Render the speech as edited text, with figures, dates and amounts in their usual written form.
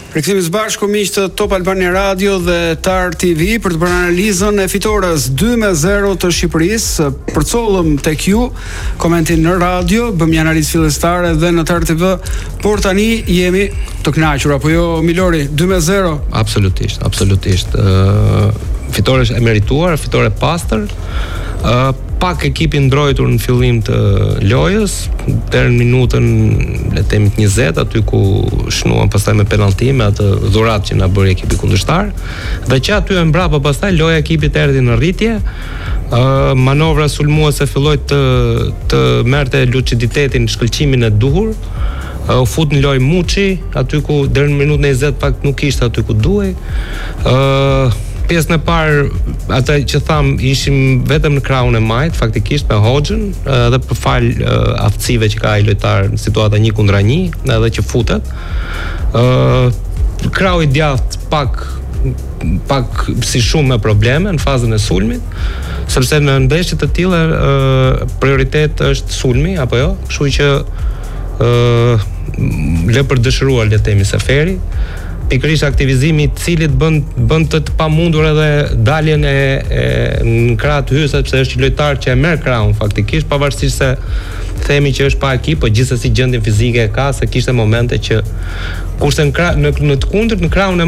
Rikthehemi së bashku miq të Top Albania Radio dhe Tar TV për të bërë analizën e fitores 2-0 të Shqipërisë. Përcollëm tek ju komentin në radio, bëm një analizë fillestare dhe në Tar TV, por tani jemi të kënaqur apo jo Milori? 2-0. Absolutisht. Fitore e merituar, fitore pastër. Pak ekipi ndrojtur në fillim të lojës, deri në minutën le të themi 20, aty ku shnuan pastaj me penallti me atë dhuratë që na bëri ekipi kundërshtar, dhe që aty e mbrapa pastaj loja e ekipit erdhi në rritje. Manovra sulmuese filloi të merrte luciditetin, shkëlqimin e duhur. U fut në lojë Muçi, aty ku deri në minutën e 20 pak nuk ishte aty ku duhej. Pjesën e parë, ata që tham, ishim vetëm në krahun e majt, faktikisht me Hoxhën, edhe për fal aftësive që ka ai lojtar në situata 1-1, edhe që futet. Krahu i djathtë pak si shumë me probleme në fazën e sulmit, sepse në ndeshje të tilla prioritet është sulmi apo jo, kështu që le për dëshiruar le të themi Seferi. Pikërisht aktivizimi i cilit bën të pamundur edhe daljen në krah të hyrë, sepse është lojtar që e merr krahun faktikisht, pavarësisht se themi që është pa ekip, por gjithsesi gjendjen fizike e ka, se kishte momente që kurse në të kundërt në krahun e